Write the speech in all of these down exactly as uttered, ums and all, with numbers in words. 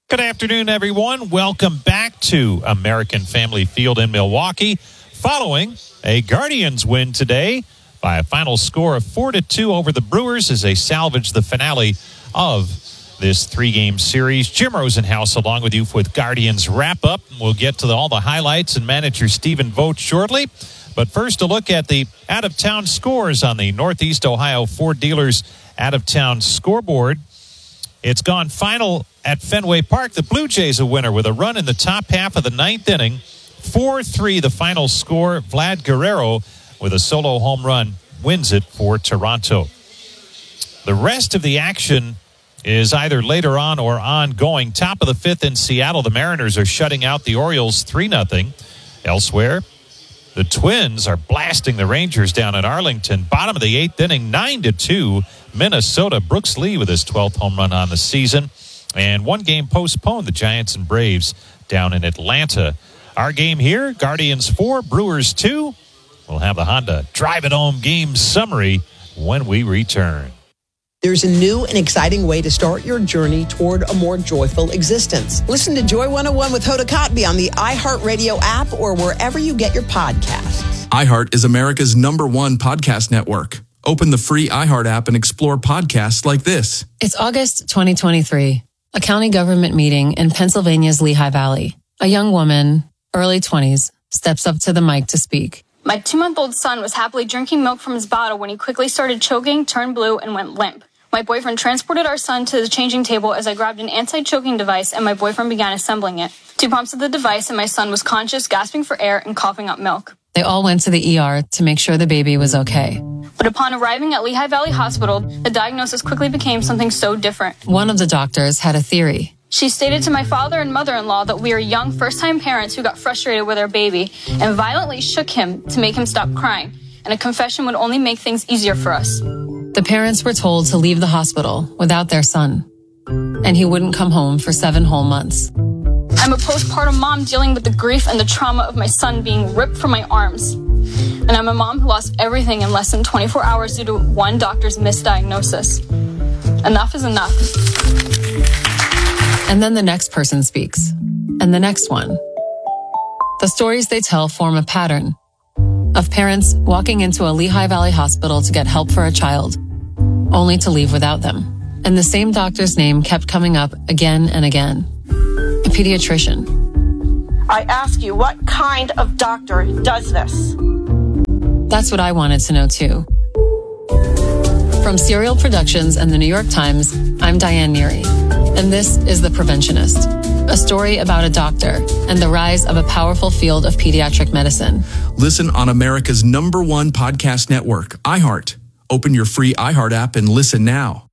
Good afternoon, everyone. Welcome back to American Family Field in Milwaukee. Following a Guardians win today by a final score of four to two over the Brewers as they salvage the finale of this three-game series. Jim Rosenhaus along with you with Guardians wrap-up. We'll get to the, all the highlights and manager Stephen Vogt shortly. But first, a look at the out-of-town scores on the Northeast Ohio Ford Dealers out-of-town scoreboard. It's gone final at Fenway Park. The Blue Jays a winner with a run in the top half of the ninth inning. four three the final score. Vlad Guerrero with a solo home run wins it for Toronto. The rest of the action is either later on or ongoing. Top of the fifth in Seattle, the Mariners are shutting out the Orioles three nothing. Elsewhere, the Twins are blasting the Rangers down in Arlington. Bottom of the eighth inning, nine to two. Minnesota, Brooks Lee with his twelfth home run on the season. And one game postponed, the Giants and Braves down in Atlanta. Our game here, Guardians four, Brewers two. We'll have the Honda Drive It Home game summary when we return. There's a new and exciting way to start your journey toward a more joyful existence. Listen to Joy one oh one with Hoda Kotb on the iHeartRadio app or wherever you get your podcasts. iHeart is America's number one podcast network. Open the free iHeart app and explore podcasts like this. It's August twenty twenty-three, a county government meeting in Pennsylvania's Lehigh Valley. A young woman, early twenties, steps up to the mic to speak. My two-month-old son was happily drinking milk from his bottle when he quickly started choking, turned blue, and went limp. My boyfriend transported our son to the changing table as I grabbed an anti-choking device and my boyfriend began assembling it. Two pumps of the device and my son was conscious, gasping for air, and coughing up milk. They all went to the E R to make sure the baby was okay. But upon arriving at Lehigh Valley Hospital, the diagnosis quickly became something so different. One of the doctors had a theory. She stated to my father and mother-in-law that we are young first-time parents who got frustrated with our baby and violently shook him to make him stop crying, and a confession would only make things easier for us. The parents were told to leave the hospital without their son, and he wouldn't come home for seven whole months. I'm a postpartum mom dealing with the grief and the trauma of my son being ripped from my arms. And I'm a mom who lost everything in less than twenty-four hours due to one doctor's misdiagnosis. Enough is enough. And then the next person speaks, and the next one. The stories they tell form a pattern of parents walking into a Lehigh Valley hospital to get help for a child, only to leave without them. And the same doctor's name kept coming up again and again. A pediatrician. I ask you, what kind of doctor does this? That's what I wanted to know too. From Serial Productions and the New York Times, I'm Diane Neary, and this is The Preventionist, a story about a doctor and the rise of a powerful field of pediatric medicine. Listen on America's number one podcast network, iHeart. Open your free iHeart app and listen now.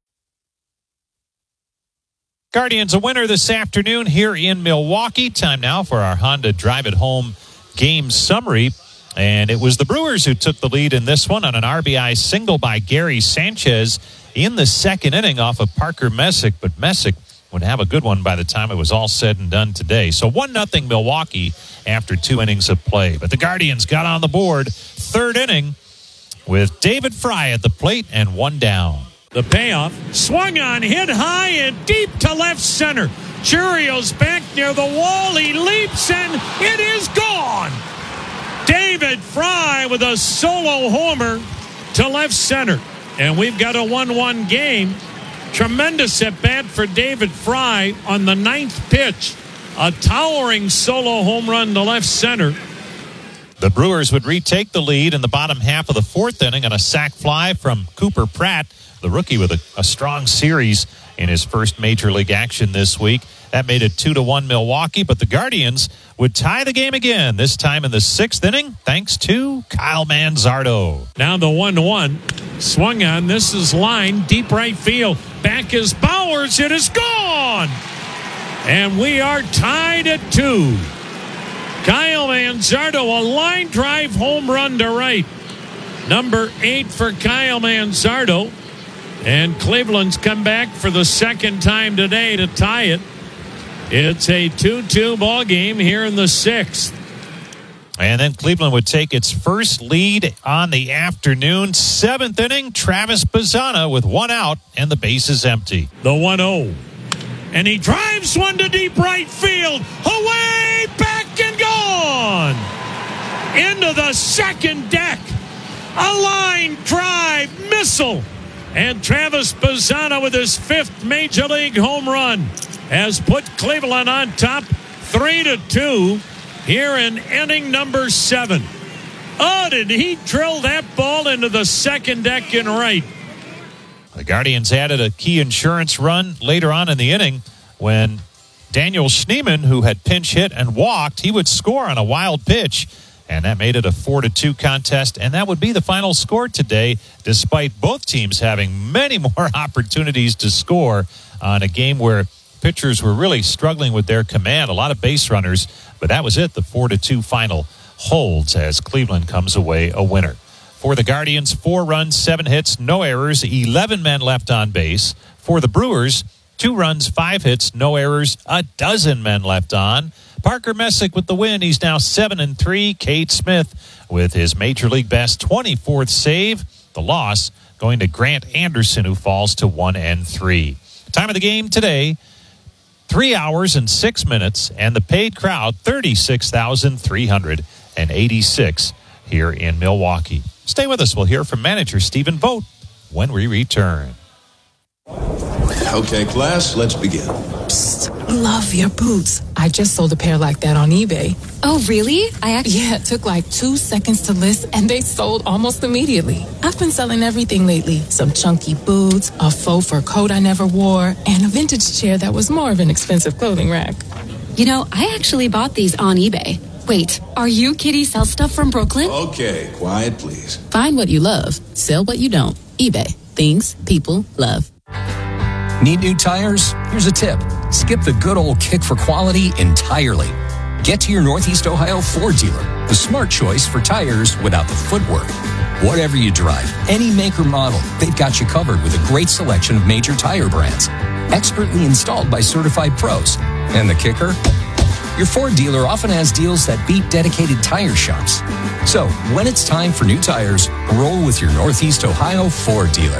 Guardians a winner this afternoon here in Milwaukee. Time now for our Honda Drive It Home game summary. And it was the Brewers who took the lead in this one on an R B I single by Gary Sanchez in the second inning off of Parker Messick. But Messick would have a good one by the time it was all said and done today. So one nothing Milwaukee after two innings of play. But the Guardians got on the board third inning with David Fry at the plate and one down. The payoff, swung on, hit high and deep to left center. Churio's back near the wall. He leaps and it is gone. David Fry with a solo homer to left center. And we've got a one one game. Tremendous at bat for David Fry on the ninth pitch. A towering solo home run to left center. The Brewers would retake the lead in the bottom half of the fourth inning on a sac fly from Cooper Pratt, the rookie with a, a strong series in his first major league action this week. That made it two to one Milwaukee, but the Guardians would tie the game again, this time in the sixth inning, thanks to Kyle Manzardo. Now the one one, swung on, this is line, deep right field. Back is Bowers, it is gone! And we are tied at two. Kyle Manzardo, a line drive home run to right. Number eight for Kyle Manzardo. And Cleveland's come back for the second time today to tie it. It's a two two ball game here in the sixth. And then Cleveland would take its first lead on the afternoon. Seventh inning, Travis Bazzana with one out and the bases empty. The one oh. and he drives one to deep right field. Away, back, and gone. Into the second deck. A line drive missile. And Travis Bazzana with his fifth Major League home run has put Cleveland on top three to two here in inning number seven. Oh, did he drill that ball into the second deck in right. The Guardians added a key insurance run later on in the inning when Daniel Schneemann, who had pinch hit and walked, he would score on a wild pitch. And that made it a four to two contest. And that would be the final score today, despite both teams having many more opportunities to score on a game where pitchers were really struggling with their command. A lot of base runners. But that was it. The four to two final holds as Cleveland comes away a winner. For the Guardians, four runs, seven hits, no errors, eleven men left on base. For the Brewers, two runs, five hits, no errors, a dozen men left on. Parker Messick with the win. He's now seven and three. Cade Smith with his Major League best twenty-fourth save. The loss going to Grant Anderson, who falls to one and three. Time of the game today, three hours and six minutes, and the paid crowd, thirty-six thousand three hundred eighty-six here in Milwaukee. Stay with us. We'll hear from manager Stephen Vogt when we return. Okay, class, let's begin. Psst, love your boots. I just sold a pair like that on eBay. Oh, really? I actually... Yeah, it took like two seconds to list, and they sold almost immediately. I've been selling everything lately. Some chunky boots, a faux fur coat I never wore, and a vintage chair that was more of an expensive clothing rack. You know, I actually bought these on eBay. Wait, are you Kitty Sell Stuff from Brooklyn? Okay, quiet, please. Find what you love. Sell what you don't. eBay. Things people love. Need new tires? Here's a tip. Skip the good old kick for quality entirely. Get to your Northeast Ohio Ford dealer, the smart choice for tires without the footwork. Whatever you drive, any make or model, they've got you covered with a great selection of major tire brands. Expertly installed by certified pros. And the kicker? Your Ford dealer often has deals that beat dedicated tire shops. So, when it's time for new tires, roll with your Northeast Ohio Ford dealer.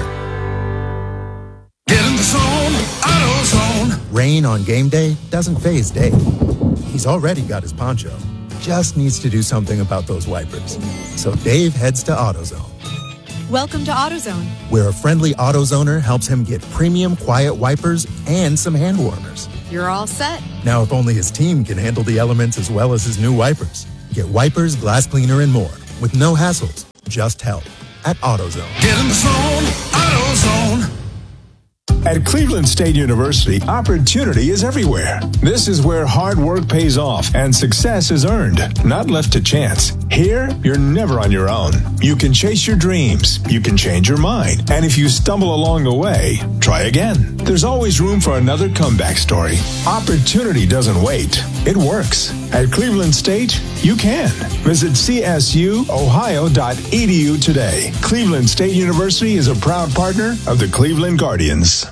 Get in the zone, AutoZone. Rain on game day doesn't faze Dave. He's already got his poncho. Just needs to do something about those wipers. So Dave heads to AutoZone. Welcome to AutoZone, where a friendly AutoZoner helps him get premium quiet wipers and some hand warmers. You're all set. Now, if only his team can handle the elements as well as his new wipers. Get wipers, glass cleaner, and more with no hassles, just help at AutoZone. Get in the zone, AutoZone. At Cleveland State University, opportunity is everywhere. This is where hard work pays off and success is earned, not left to chance. Here, you're never on your own. You can chase your dreams, you can change your mind, and if you stumble along the way, try again. There's always room for another comeback story. Opportunity doesn't wait. It works. At Cleveland State, you can. Visit c s u ohio dot e d u today. Cleveland State University is a proud partner of the Cleveland Guardians.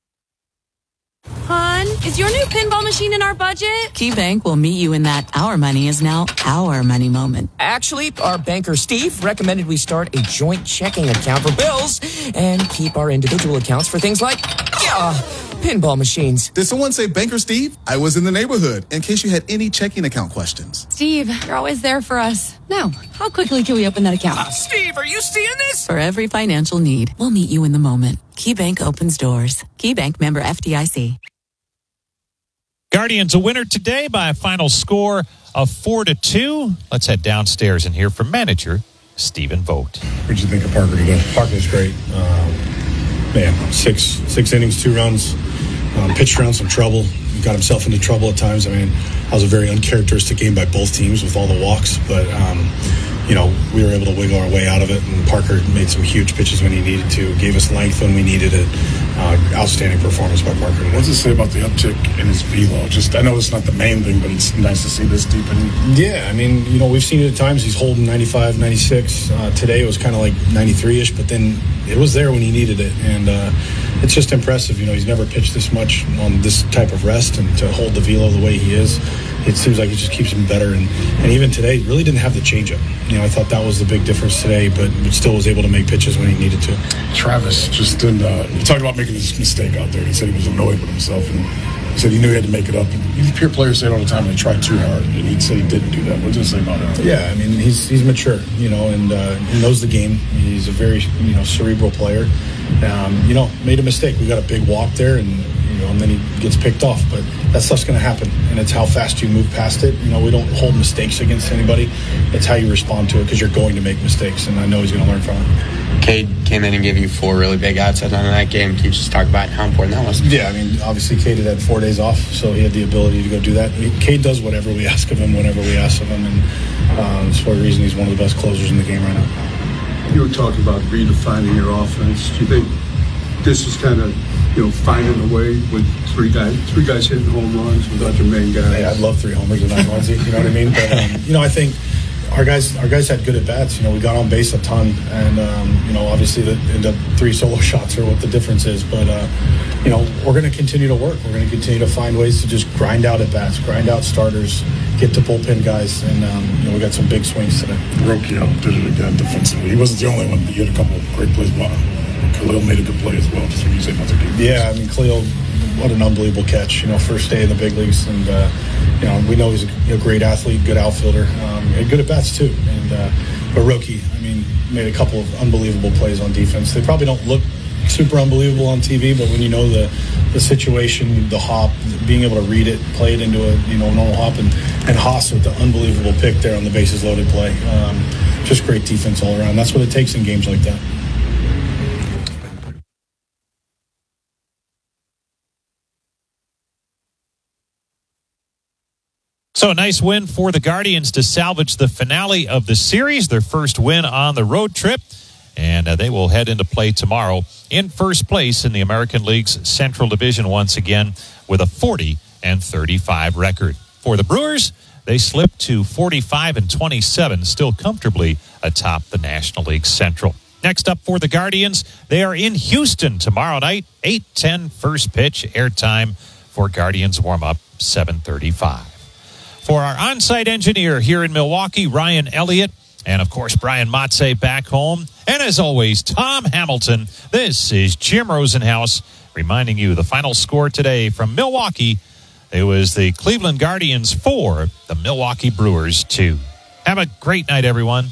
Hon, is your new pinball machine in our budget? KeyBank will meet you in that our money is now our money moment. Actually, our banker Steve recommended we start a joint checking account for bills and keep our individual accounts for things like, yeah, pinball machines. Did someone say Banker Steve? I was in the neighborhood in case you had any checking account questions. Steve, you're always there for us. Now, how quickly can we open that account? Uh, Steve, are you seeing this? For every financial need, we'll meet you in the moment. KeyBank opens doors. KeyBank, member F D I C. Guardians a winner today by a final score of four to two. Let's head downstairs and hear from manager Stephen Vogt. What did you think of Parker today? Parker was great. Um, man, six six innings, two runs, um, pitched around some trouble. He got himself into trouble at times. I mean, that was a very uncharacteristic game by both teams with all the walks, but um, you know, we were able to wiggle our way out of it, and Parker made some huge pitches when he needed to, gave us length when we needed it. Uh, outstanding performance by Parker today. What's it say about the uptick in his velo? Just, I know it's not the main thing, but it's nice to see this deep in. Yeah, I mean, you know, we've seen it at times. He's holding ninety-five, ninety-six. Uh, today it was kind of like ninety-three-ish, but then it was there when he needed it, and uh, it's just impressive. You know, he's never pitched this much on this type of rest, and to hold the velo the way he is, it seems like it just keeps him better. And, and even today, really didn't have the changeup. You know, I thought that was the big difference today, but still was able to make pitches when he needed to. Travis just didn't, uh, he talked about making this mistake out there. He said he was annoyed with himself, and He said he knew he had to make it up. You hear players say it all the time, they tried too hard, and he said he didn't do that. What did you say about it? Yeah, I mean, he's he's mature, you know, and uh, he knows the game. He's a very, you know, cerebral player. Um, you know, made a mistake. We got a big walk there, and you know, and then he gets picked off. But that stuff's going to happen, and it's how fast you move past it. You know, we don't hold mistakes against anybody. It's how you respond to it, because you're going to make mistakes, and I know he's going to learn from it. Cade came in and gave you four really big outs at the end of that game. Can you just talk about how important that was? Yeah, I mean, obviously Cade had four days off, so he had the ability to go do that. Cade does whatever we ask of him, whenever we ask of him, and uh, that's for a reason he's one of the best closers in the game right now. You were talking about redefining your offense. Do you think this is kind of, you know, finding a way with three guys, three guys hitting home runs without your main guy? Yeah, I'd love three homers and nine runs. You know what I mean? But um, you know, I think our guys, our guys had good at bats. You know, we got on base a ton, and um, you know, obviously the, the three solo shots are what the difference is. But uh, you know, we're going to continue to work. We're going to continue to find ways to just grind out at bats, grind out starters, get to bullpen guys, and um, you know, we got some big swings today. Rocchio did it again defensively. He wasn't the only one. He had a couple of great plays. Khalil made a good play as well. Just when you say another defense. Yeah, I mean, Khalil, what an unbelievable catch. You know, first day in the big leagues, and uh, you know, we know he's a, a great athlete, good outfielder, um, and good at bats too. And uh, but Roki, I mean, made a couple of unbelievable plays on defense. They probably don't look super unbelievable on T V, but when you know the the situation, the hop, being able to read it, play it into a you know normal hop, and and Haas with the unbelievable pick there on the bases loaded play, um, just great defense all around. That's what it takes in games like that. So a nice win for the Guardians to salvage the finale of the series, their first win on the road trip. And uh, they will head into play tomorrow in first place in the American League's Central Division once again with a forty and thirty-five record. For the Brewers, they slipped to forty-five and twenty-seven, still comfortably atop the National League Central. Next up for the Guardians, they are in Houston tomorrow night, eight ten first pitch, airtime for Guardians warm-up, seven thirty-five. For our on-site engineer here in Milwaukee, Ryan Elliott, and, of course, Brian Matze back home. And, as always, Tom Hamilton, this is Jim Rosenhaus reminding you the final score today from Milwaukee. It was the Cleveland Guardians four, the Milwaukee Brewers two. Have a great night, everyone.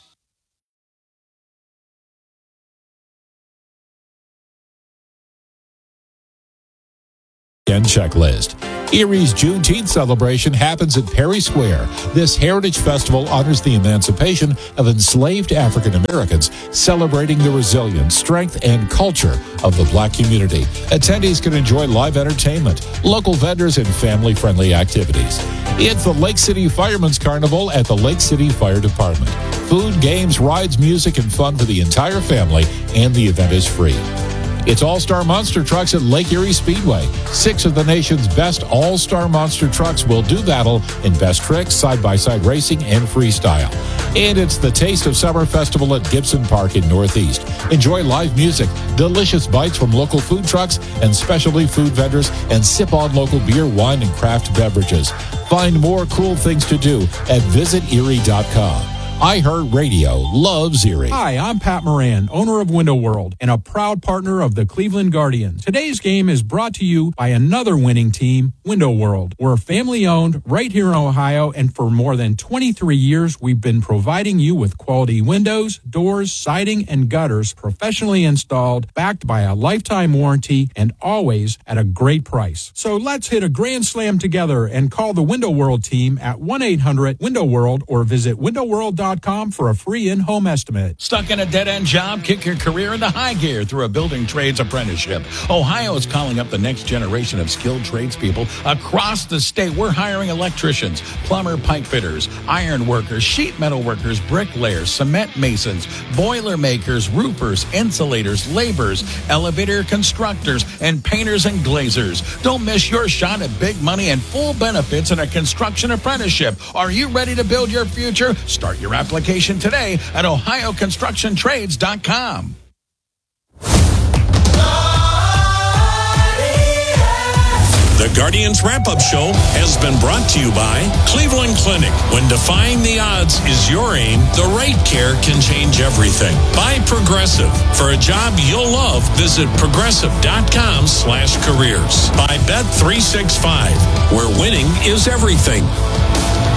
Checklist. Erie's Juneteenth celebration happens at Perry Square. This heritage festival honors the emancipation of enslaved African Americans, celebrating the resilience, strength, and culture of the Black community. Attendees can enjoy live entertainment, local vendors, and family-friendly activities. It's the Lake City Firemen's Carnival at the Lake City Fire Department. Food, games, rides, music, and fun for the entire family, and the event is free. It's All-Star Monster Trucks at Lake Erie Speedway. Six of the nation's best All-Star Monster Trucks will do battle in best tricks, side-by-side racing, and freestyle. And it's the Taste of Summer Festival at Gibson Park in Northeast. Enjoy live music, delicious bites from local food trucks and specialty food vendors, and sip on local beer, wine, and craft beverages. Find more cool things to do at visit erie dot com. iHeartRadio loves Erie. Hi, I'm Pat Moran, owner of Window World and a proud partner of the Cleveland Guardians. Today's game is brought to you by another winning team, Window World. We're family-owned right here in Ohio, and for more than twenty-three years, we've been providing you with quality windows, doors, siding, and gutters professionally installed, backed by a lifetime warranty, and always at a great price. So let's hit a grand slam together and call the Window World team at one eight hundred window world or visit window world dot com for a free in-home estimate. Stuck in a dead-end job? Kick your career into high gear through a building trades apprenticeship. Ohio is calling up the next generation of skilled tradespeople across the state. We're hiring electricians, plumber, pipe fitters, iron workers, sheet metal workers, bricklayers, cement masons, boiler makers, roofers, insulators, laborers, elevator constructors, and painters and glazers. Don't miss your shot at big money and full benefits in a construction apprenticeship. Are you ready to build your future? Start your application today at ohio construction trades dot com. The Guardians Wrap-Up Show has been brought to you by Cleveland Clinic. When defying the odds is your aim, the right care can change everything. By Progressive. For a job you'll love, visit progressive.com slash careers. By Bet three sixty-five, where winning is everything.